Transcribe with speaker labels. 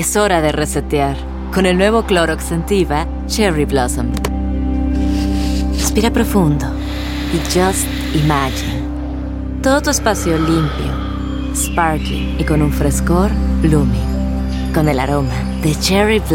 Speaker 1: Es hora de resetear con el nuevo Clorox Scentiva Cherry Blossom. Respira profundo y just imagine. Todo tu espacio limpio, sparkling y con un frescor blooming. Con el aroma de Cherry Blossom.